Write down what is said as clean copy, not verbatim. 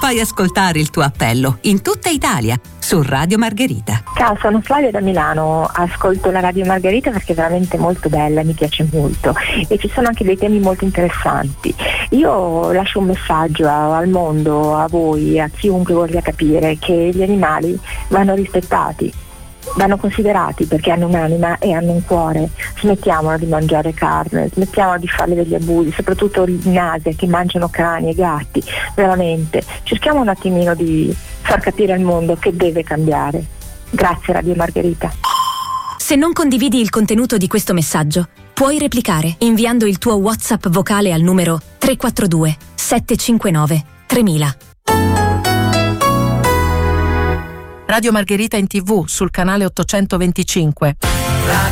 Fai ascoltare il tuo appello in tutta Italia su Radio Margherita. Ciao, sono Flavia da Milano, ascolto la Radio Margherita perché è veramente molto bella, mi piace molto e ci sono anche dei temi molto interessanti. Io lascio un messaggio al mondo, a voi, a chiunque voglia capire che gli animali vanno rispettati, vanno considerati perché hanno un'anima e hanno un cuore. Smettiamola di mangiare carne, smettiamola di farle degli abusi, soprattutto in Asia che mangiano cani e gatti. Veramente cerchiamo un attimino di far capire al mondo che deve cambiare. Grazie Radio Margherita. Se non condividi il contenuto di questo messaggio, puoi replicare inviando il tuo WhatsApp vocale al numero 342 759 3000. Radio Margherita in TV sul canale 825.